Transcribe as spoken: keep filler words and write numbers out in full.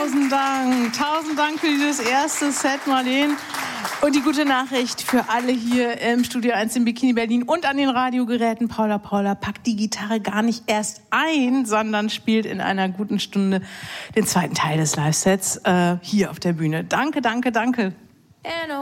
Tausend Dank, tausend Dank für dieses erste Set, Marleen. Und die gute Nachricht für alle hier im Studio eins in Bikini Berlin und an den Radiogeräten: Paula Paula packt die Gitarre gar nicht erst ein, sondern spielt in einer guten Stunde den zweiten Teil des Live-Sets äh, hier auf der Bühne. Danke, danke, danke.